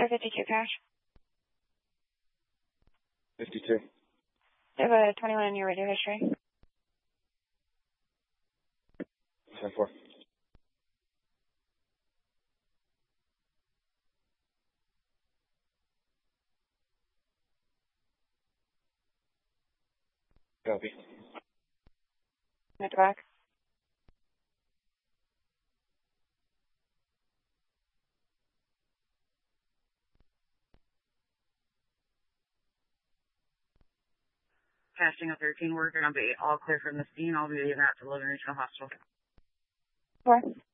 Sir 52 cash. 52. I have a 21 in your radio history. 10-4. Copy. At the back. Casting a 13 worker, I'll be all clear from the scene. I'll be leaving out to Logan Regional Hospital. 4.